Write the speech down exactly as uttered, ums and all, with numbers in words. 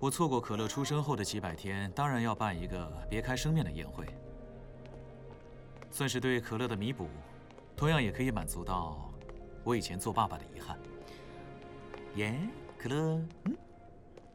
我错过可乐出生后的几百天，当然要办一个别开生面的宴会，算是对可乐的弥补，同样也可以满足到我以前做爸爸的遗憾。耶，可乐，嗯。